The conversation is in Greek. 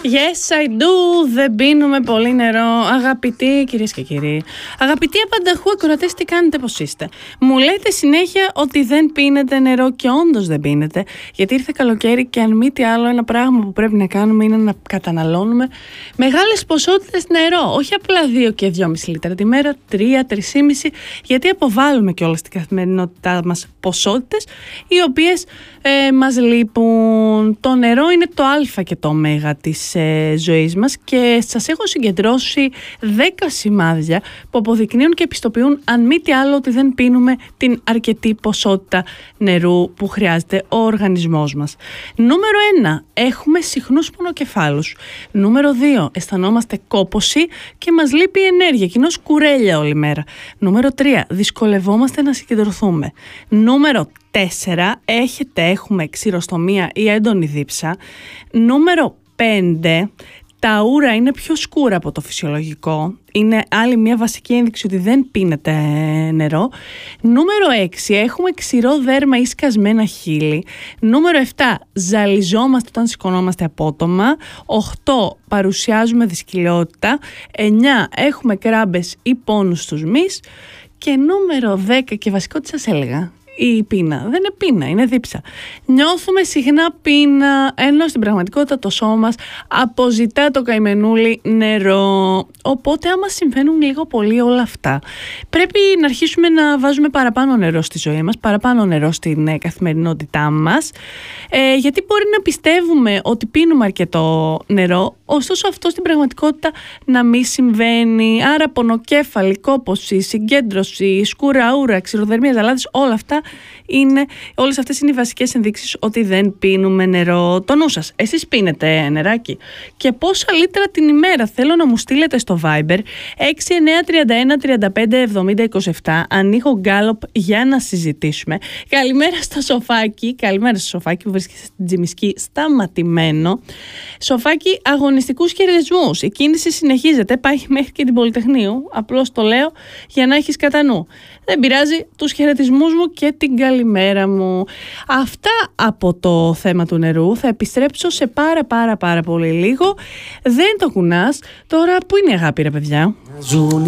Yes, I do. Δεν πίνουμε πολύ νερό. Αγαπητοί κυρίες και κύριοι, αγαπητοί απανταχού ακροατές, τι κάνετε, πώς είστε? Μου λέτε συνέχεια ότι δεν πίνετε νερό και όντως δεν πίνετε, γιατί ήρθε καλοκαίρι και αν μη τι άλλο, ένα πράγμα που πρέπει να κάνουμε είναι να καταναλώνουμε μεγάλες ποσότητες νερό. Όχι απλά 2 και 2,5 λίτρα τη μέρα, 3-3,5, γιατί αποβάλλουμε και όλα στην καθημερινότητά μας ποσότητες οι οποίες μας λείπουν. Το νερό είναι το α και το ω της ζωής μας και σας έχω συγκεντρώσει 10 σημάδια που αποδεικνύουν και επιστοποιούν αν μη τι άλλο ότι δεν πίνουμε την αρκετή ποσότητα νερού που χρειάζεται ο οργανισμός μας. Νούμερο 1. Έχουμε συχνούς πονοκεφάλους. Νούμερο 2. Αισθανόμαστε κόπωση και μας λείπει η ενέργεια, κοινώς κουρέλια όλη μέρα. Νούμερο 3. Δυσκολευόμαστε να συγκεντρωθούμε. Νούμερο 4. Έχουμε ξηροστομία ή έντονη δίψα. Νούμερο 5. Τα ούρα είναι πιο σκούρα από το φυσιολογικό. Είναι άλλη μια βασική ένδειξη ότι δεν πίνετε νερό. Νούμερο 6. Έχουμε ξηρό δέρμα ή σκασμένα χείλη. Νούμερο 7. Ζαλιζόμαστε όταν σηκωνόμαστε απότομα. 8. Παρουσιάζουμε δυσκολιότητα. 9. Έχουμε κράμπες ή πόνους στους μυς. Και νούμερο 10 και βασικό τι σας έλεγα. Η πείνα. Δεν είναι πείνα, είναι δίψα. Νιώθουμε συχνά πείνα, ενώ στην πραγματικότητα το σώμα μας αποζητά το καημενούλι νερό. Οπότε άμα συμβαίνουν λίγο πολύ όλα αυτά, πρέπει να αρχίσουμε να βάζουμε παραπάνω νερό στη ζωή μας, παραπάνω νερό στην καθημερινότητά μας, γιατί μπορεί να πιστεύουμε ότι πίνουμε αρκετό νερό, ωστόσο αυτό στην πραγματικότητα να μην συμβαίνει. Άρα πονοκέφαλη, κόπωση, συγκέντρωση, σκούρα, ούρα, ξηροδερμία, ζαλάδες, όλα αυτά όλες αυτές είναι οι βασικές ενδείξεις ότι δεν πίνουμε νερό. Το νου σας, εσείς πίνετε νεράκι? Και πόσα λίτρα την ημέρα? Θέλω να μου στείλετε στο Viber 6931-35-70-27. Ανοίγω Γκάλοπ για να συζητήσουμε. Καλημέρα στο Σοφάκι. Καλημέρα στο Σοφάκι που βρίσκεται στην Τζιμισκή σταματημένο. Σοφάκι, αγωνιστικούς χαιρετισμούς. Η κίνηση συνεχίζεται, πάει μέχρι και την Πολυτεχνείου. Απλώς το λέω για να έχεις κατά νου. Δεν πειράζει, τους χαιρετισμούς μου και την καλημέρα μου. Αυτά από το θέμα του νερού. Θα επιστρέψω σε πάρα πολύ λίγο. Δεν το κουνάς. Τώρα που είναι η αγάπη, ρε παιδιά?